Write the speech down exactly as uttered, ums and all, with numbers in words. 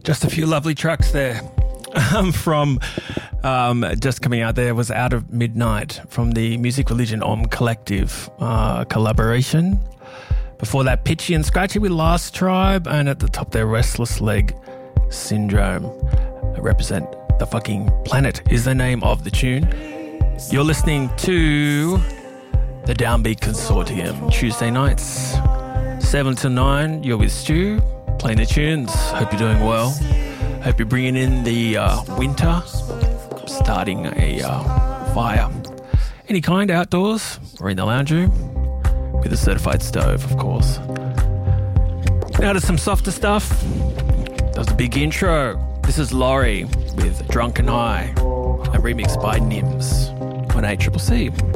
Just a few lovely tracks there. Um, from um, just coming out there was Out of Midnight from the Music Religion Om Collective uh, collaboration. Before that, Pitchy and Scratchy with Last Tribe, and at the top there, Restless Leg Syndrome. Represent the fucking planet is the name of the tune. You're listening to the Downbeat Consortium Tuesday nights, seven to nine. You're with Stu, playing the tunes. Hope you're doing well. Hope you're bringing in the uh, winter, starting a uh, fire. Any kind outdoors or in the lounge room with a certified stove, of course. Now to some softer stuff. That was a big intro. This is Laurie with Drunken High, a remix by Nims on A C C C.